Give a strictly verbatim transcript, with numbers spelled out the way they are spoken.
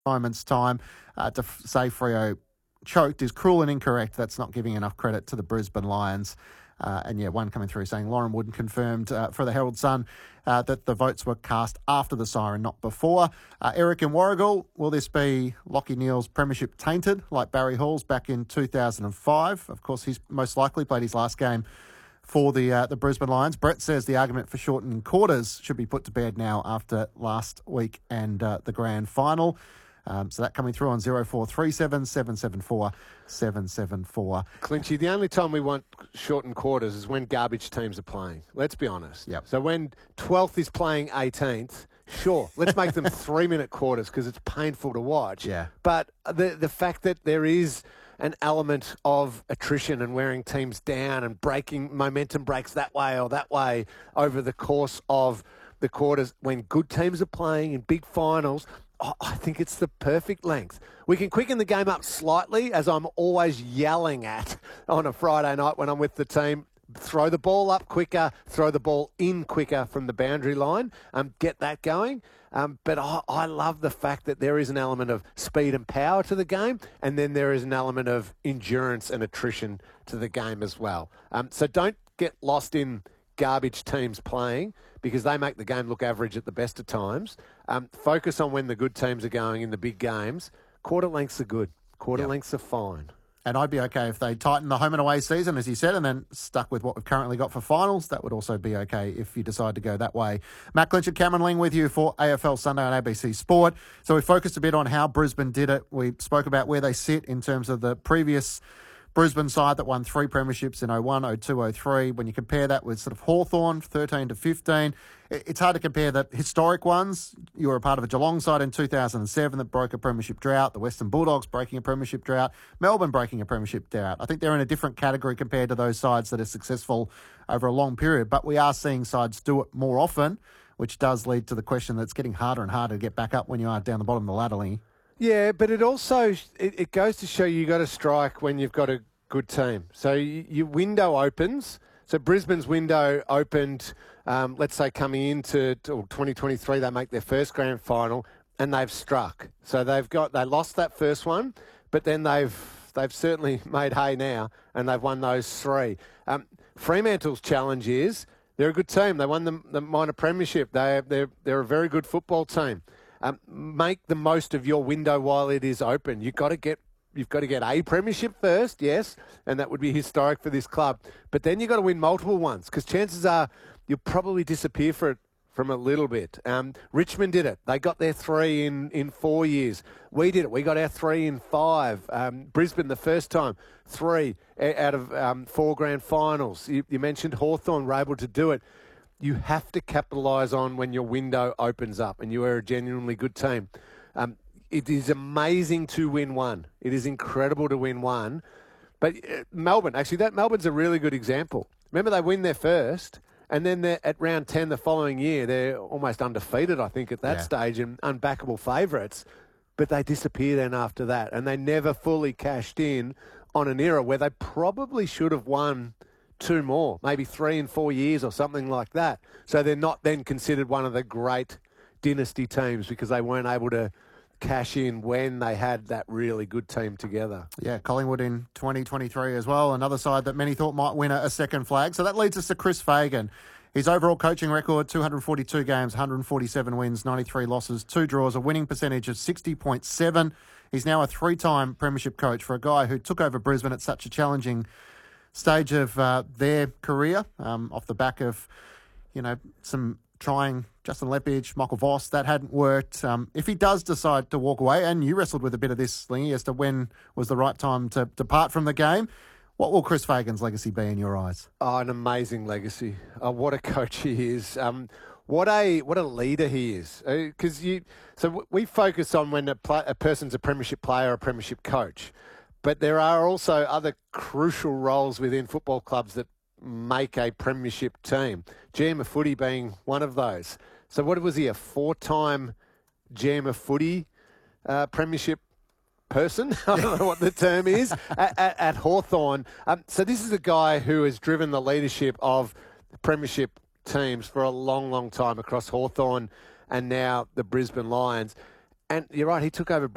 moments' time uh, to f- say Freo choked is cruel and incorrect. That's not giving enough credit to the Brisbane Lions. Uh, and yeah, one coming through saying Lauren Wooden confirmed uh, for the Herald Sun uh, that the votes were cast after the siren, not before. Uh, Eric in Warragul, will this be Lachie Neale's premiership tainted like Barry Hall's back in two thousand five? Of course, he's most likely played his last game for the uh, the Brisbane Lions. Brett says the argument for shortening quarters should be put to bed now after last week and uh, the grand final. Um, so that coming through on zero four three seven, seven seven four, seven seven four. Clinchy, the only time we want shortened quarters is when garbage teams are playing. Let's be honest. Yep. So when twelfth is playing eighteenth, sure, let's make them three-minute quarters because it's painful to watch. Yeah. But the the fact that there is an element of attrition and wearing teams down and breaking momentum breaks that way or that way over the course of the quarters when good teams are playing in big finals, oh, I think it's the perfect length. We can quicken the game up slightly, as I'm always yelling at on a Friday night when I'm with the team. Throw the ball up quicker, throw the ball in quicker from the boundary line, um, get that going. Um, but I, I love the fact that there is an element of speed and power to the game, and then there is an element of endurance and attrition to the game as well. Um, so don't get lost in garbage teams playing because they make the game look average at the best of times. Um, focus on when the good teams are going in the big games. Quarter lengths are good. Quarter Yep. lengths are fine. And I'd be okay if they tighten the home and away season, as you said, and then stuck with what we've currently got for finals. That would also be okay if you decide to go that way. Matt Clinch and Cameron Ling with you for A F L Sunday on A B C Sport. So we focused a bit on how Brisbane did it. We spoke about where they sit in terms of the previous Brisbane side that won three premierships in oh one, oh two, oh three. When you compare that with sort of Hawthorn, thirteen to fifteen, it's hard to compare the historic ones. You were a part of a Geelong side in two thousand seven that broke a premiership drought. The Western Bulldogs breaking a premiership drought. Melbourne breaking a premiership drought. I think they're in a different category compared to those sides that are successful over a long period. But we are seeing sides do it more often, which does lead to the question that it's getting harder and harder to get back up when you are down the bottom of the ladder, Lingy. Yeah, but it also it, it goes to show you got to strike when you've got a good team. So you, your window opens. So Brisbane's window opened, um, let's say coming into twenty twenty-three, they make their first grand final and they've struck. So they've got they lost that first one, but then they've they've certainly made hay now and they've won those three. Um, Fremantle's challenge is they're a good team. They won the, the minor premiership. They they're they're a very good football team. Um, make the most of your window while it is open. You've got to get you've got to get a premiership first, yes, and that would be historic for this club. But then you've got to win multiple ones because chances are you'll probably disappear for it from a little bit. Um, Richmond did it. They got their three in, in four years. We did it. We got our three in five. Um, Brisbane the first time, three out of um, four grand finals. You, you mentioned Hawthorn were able to do it. You have to capitalise on when your window opens up and you are a genuinely good team. Um, it is amazing to win one. It is incredible to win one. But uh, Melbourne, actually, that Melbourne's a really good example. Remember, they win their first, and then they're at round ten the following year, they're almost undefeated, I think, at that Yeah. stage and unbackable favourites. But they disappear then after that, and they never fully cashed in on an era where they probably should have won two more, maybe three in four years or something like that. So they're not then considered one of the great dynasty teams because they weren't able to cash in when they had that really good team together. Yeah, Collingwood in twenty twenty-three as well, another side that many thought might win a, a second flag. So that leads us to Chris Fagan. His overall coaching record, two hundred forty-two games, one hundred forty-seven wins, ninety-three losses, two draws, a winning percentage of sixty point seven. He's now a three-time premiership coach for a guy who took over Brisbane at such a challenging stage of uh, their career, um, off the back of, you know, some trying Justin Lepage, Michael Voss, that hadn't worked. Um, if he does decide to walk away, and you wrestled with a bit of this, Lingy, as to when was the right time to depart from the game, what will Chris Fagan's legacy be in your eyes? Oh, an amazing legacy. Oh, what a coach he is. Um, what a what a leader he is. Because uh, you, so w- we focus on when a, pl- a person's a premiership player or a premiership coach, but there are also other crucial roles within football clubs that make a premiership team. G M of footy being one of those. So what was he, a four-time G M of footy uh, premiership person? I don't know what the term is, at, at, at Hawthorn. Um, so this is a guy who has driven the leadership of premiership teams for a long, long time across Hawthorn and now the Brisbane Lions. And you're right, he took over